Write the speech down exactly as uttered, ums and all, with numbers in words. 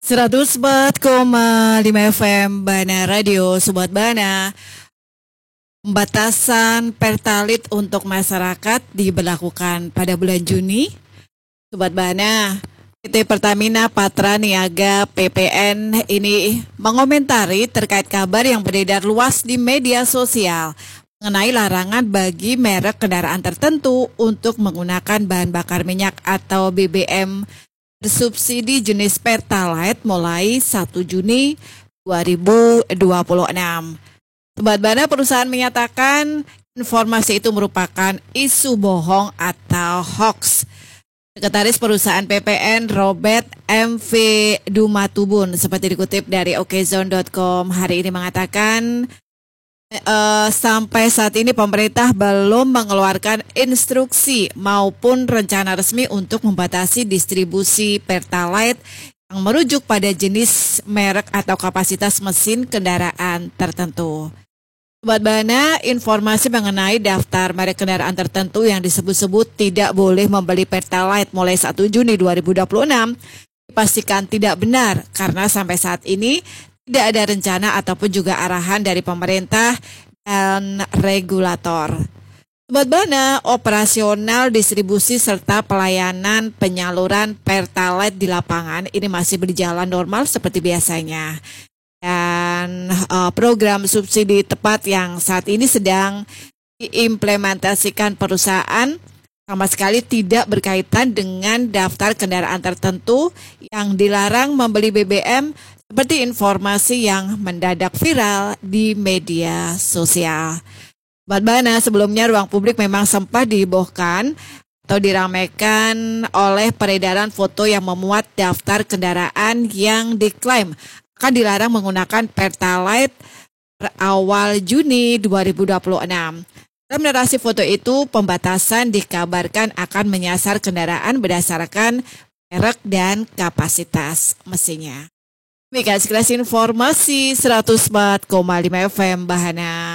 seratus empat koma lima F M Bana Radio, Sobat Bana. Pembatasan pertalit untuk masyarakat diberlakukan pada bulan Juni. Sobat Bana, P T Pertamina Patra Niaga P P N ini mengomentari terkait kabar yang beredar luas di media sosial mengenai larangan bagi merek kendaraan tertentu untuk menggunakan bahan bakar minyak atau B B M bersubsidi jenis Pertalite mulai satu Juni dua ribu dua puluh enam. Sobat Bana, perusahaan menyatakan informasi itu merupakan isu bohong atau hoax. Sekretaris Perusahaan P P N Robert M V Dumatubun seperti dikutip dari okezone dot com hari ini mengatakan Uh, sampai saat ini pemerintah belum mengeluarkan instruksi maupun rencana resmi untuk membatasi distribusi Pertalite yang merujuk pada jenis, merek atau kapasitas mesin kendaraan tertentu. Sobat Bana, informasi mengenai daftar merek kendaraan tertentu yang disebut-sebut tidak boleh membeli Pertalite mulai satu Juni dua ribu dua puluh enam dipastikan tidak benar karena sampai saat ini tidak ada rencana ataupun juga arahan dari pemerintah dan regulator. Sobat Bana, operasional distribusi serta pelayanan penyaluran Pertalite di lapangan ini masih berjalan normal seperti biasanya. Dan uh, program subsidi tepat yang saat ini sedang diimplementasikan perusahaan sama sekali tidak berkaitan dengan daftar kendaraan tertentu yang dilarang membeli B B M seperti informasi yang mendadak viral di media sosial. Sobat Bana, sebelumnya ruang publik memang sempat dihebohkan atau diramaikan oleh peredaran foto yang memuat daftar kendaraan yang diklaim akan dilarang menggunakan Pertalite per awal Juni dua ribu dua puluh enam. Dalam narasi foto itu, pembatasan dikabarkan akan menyasar kendaraan berdasarkan merek dan kapasitas mesinnya. Demikian sekilas informasi seratus empat koma lima F M Bahana.